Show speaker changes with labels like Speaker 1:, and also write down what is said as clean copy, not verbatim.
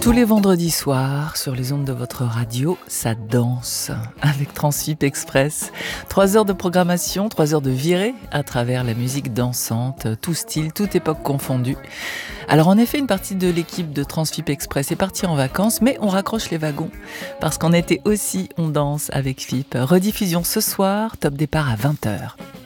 Speaker 1: Tous les vendredis soirs, sur les ondes de votre radio, ça danse avec Transfip Express. 3 heures de programmation, 3 heures de virée à travers la musique dansante, tout style, toute époque confondue. Alors en effet, une partie de l'équipe de Transfip Express est partie en vacances, mais on raccroche les wagons parce qu'en été aussi, on danse avec FIP. Rediffusion ce soir, top départ à 20h.